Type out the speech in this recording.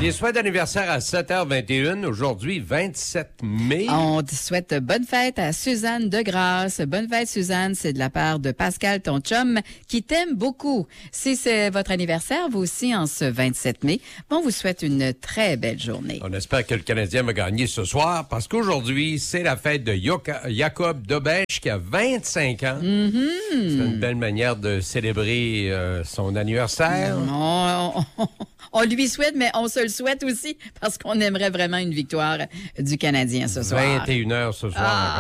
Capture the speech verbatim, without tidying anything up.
Les souhaits d'anniversaire à sept heures vingt et une, aujourd'hui vingt-sept mai. On te souhaite bonne fête à Suzanne Degrasse. Bonne fête, Suzanne, c'est de la part de Pascal, ton chum, qui t'aime beaucoup. Si c'est votre anniversaire, vous aussi, en ce vingt-sept mai, on vous souhaite une très belle journée. On espère que le Canadien va gagner ce soir, parce qu'aujourd'hui, c'est la fête de Yoka- Jacob Dobèche, qui a vingt-cinq ans. Mm-hmm. C'est une belle manière de célébrer euh, son anniversaire. On, on, on lui souhaite, mais on se le souhaite aussi parce qu'on aimerait vraiment une victoire du Canadien ce soir. vingt et une heures ce soir. Ah.